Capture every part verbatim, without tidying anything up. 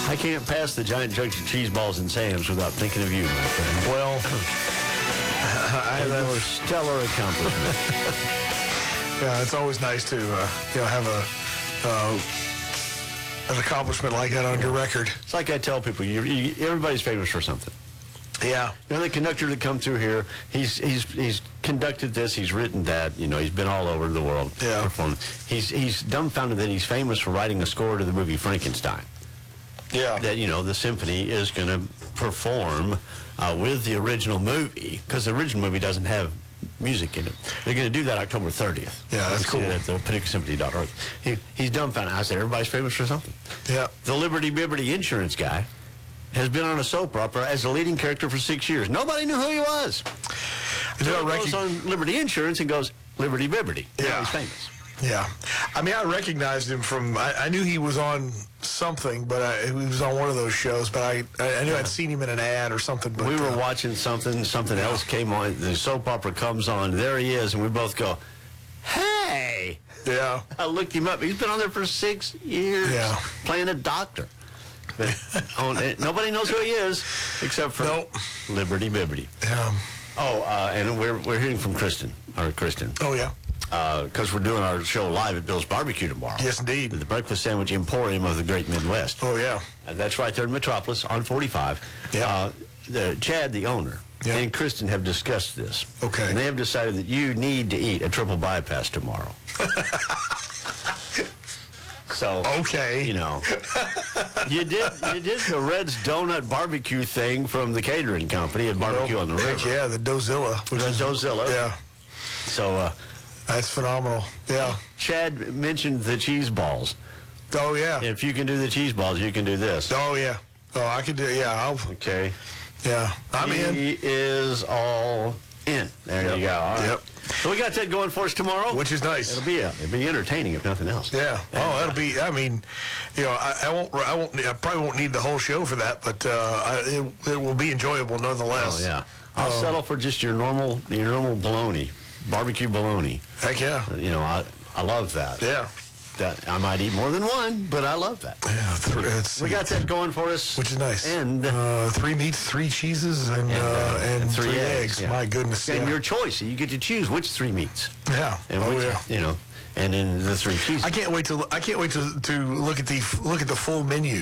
I can't pass the giant jugs of cheese balls and Sam's without thinking of you, my friend. Well, I have a stellar accomplishment. Yeah, it's always nice to uh, you know have a uh, an accomplishment like that on your record. It's like I tell people, you, you, everybody's famous for something. Yeah. You know, the conductor that come through here, he's he's he's conducted this, he's written that, you know, he's been all over the world yeah. performing. He's he's dumbfounded that he's famous for writing a score to the movie Frankenstein. Yeah. That, you know, the symphony is going to perform uh, with the original movie, because the original movie doesn't have music in it. They're going to do that October thirtieth. Yeah, that's cool. At the Paducah Symphony dot org. He, he's dumbfounded. I said, everybody's famous for something. Yeah. The Liberty Bibbity insurance guy has been on a soap opera as a leading character for six years. Nobody knew who he was. So he rec- goes on Liberty Insurance and goes, Liberty Bibbity. Yeah. Now he's famous. Yeah. I mean, I recognized him from, I, I knew he was on something, but I, he was on one of those shows, but I, I knew yeah. I'd seen him in an ad or something. But, we were uh, watching something, something yeah. else came on, the soap opera comes on, there he is, and we both go, hey! Yeah. I looked him up. He's been on there for six years yeah. playing a doctor. But on, nobody knows who he is except for nope. Liberty Bibbity. Yeah. Oh, uh, and we're we're hearing from Kristen, or Kristen. Oh, yeah. Because uh, we're doing our show live at Bill's Barbecue tomorrow. Yes, indeed. The Breakfast Sandwich Emporium of the Great Midwest. Oh, yeah. And that's right there in Metropolis on forty-five. Yeah. Uh, the, Chad, the owner, yeah. and Kristen have discussed this. Okay. And they have decided that you need to eat a triple bypass tomorrow. So, okay, you know, you did you did the Red's Donut Barbecue thing from the catering company at Barbecue on the River. Yeah, the Dozilla. Which is Dozilla. Yeah. So, uh, that's phenomenal. Yeah. Chad mentioned the cheese balls. Oh, yeah. If you can do the cheese balls, you can do this. Oh, yeah. Oh, I can do it. Yeah. I'll, okay. Yeah. I'm he in. He is all in. There yep. you go. All right. Yep. So we got that going for us tomorrow, which is nice. It'll be a, it'll be entertaining if nothing else. Yeah. And, oh, that'll be. I mean, you know, I, I won't. I won't. I probably won't need the whole show for that, but uh, I, it, it will be enjoyable nonetheless. Oh yeah. I'll um, settle for just your normal, your normal bologna, barbecue bologna. Heck yeah. You know, I I love that. Yeah. That I might eat more than one, but I love that. Yeah, th- it's, we got that going for us, which is nice. And uh, three meats, three cheeses, and and, uh, and, and three, three eggs. eggs. Yeah. My goodness! And yeah. your choice. You get to choose which three meats. Yeah. And oh which, yeah. You know, and then the three cheeses. I can't wait to. I can't wait to to look at the look at the full menu,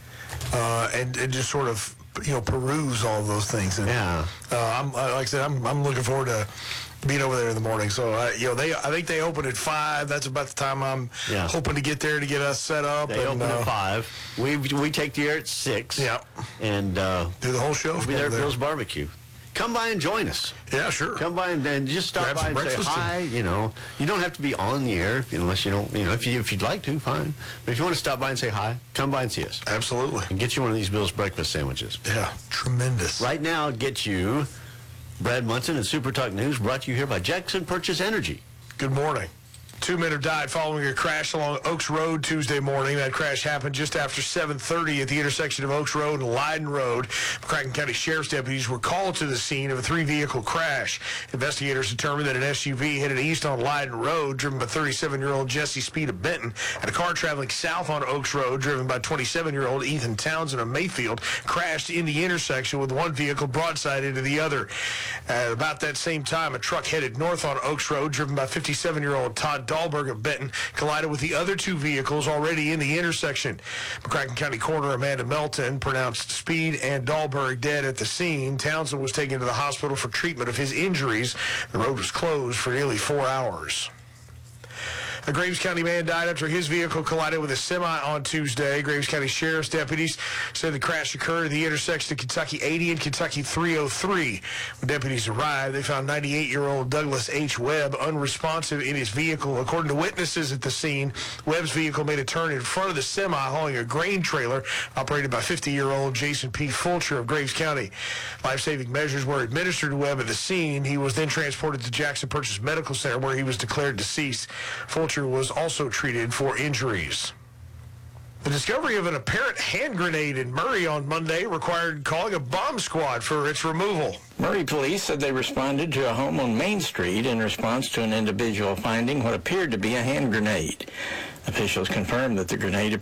uh, and and just sort of you know peruse all those things. And, yeah. Uh, I'm like I said, I'm I'm looking forward to being over there in the morning. So uh, you know they I think they open at five. That's about the time I'm yeah. hoping to get there to get us set up. They and, open uh, at five. We we take the air at six. Yeah. And uh, do the whole show. We'll be there at Bill's Barbecue. Come by and join us. Yeah, sure. Come by and, and just stop Grab by and say hi. And... You know, you don't have to be on the air unless you don't. You know, if you if you'd like to, fine. But if you want to stop by and say hi, come by and see us. Absolutely. And get you one of these Bill's breakfast sandwiches. Yeah, tremendous. Right now, get you Brad Munson and Super Talk News, brought to you here by Jackson Purchase Energy. Good morning. Two men have died following a crash along Oaks Road Tuesday morning. That crash happened just after seven thirty at the intersection of Oaks Road and Leiden Road. McCracken County Sheriff's deputies were called to the scene of a three-vehicle crash. Investigators determined that an S U V headed east on Leiden Road, driven by thirty-seven-year-old Jesse Speed of Benton, and a car traveling south on Oaks Road, driven by twenty-seven-year-old Ethan Townsend of Mayfield, crashed in the intersection with one vehicle broadside into the other. At about that same time, a truck headed north on Oaks Road, driven by fifty-seven-year-old Todd Dahlberg of Benton, collided with the other two vehicles already in the intersection. McCracken County Coroner Amanda Melton pronounced Speed and Dahlberg dead at the scene. Townsend was taken to the hospital for treatment of his injuries. The road was closed for nearly four hours. A Graves County man died after his vehicle collided with a semi on Tuesday. Graves County Sheriff's deputies said the crash occurred at the intersection of Kentucky eighty and Kentucky three oh three. When deputies arrived, they found ninety-eight-year-old Douglas H. Webb unresponsive in his vehicle. According to witnesses at the scene, Webb's vehicle made a turn in front of the semi hauling a grain trailer operated by fifty-year-old Jason P. Fulcher of Graves County. Life-saving measures were administered to Webb at the scene. He was then transported to Jackson Purchase Medical Center, where he was declared deceased. Fulcher was also treated for injuries. The discovery of an apparent hand grenade in Murray on Monday required calling a bomb squad for its removal. Murray police said they responded to a home on Main Street in response to an individual finding what appeared to be a hand grenade. Officials confirmed that the grenade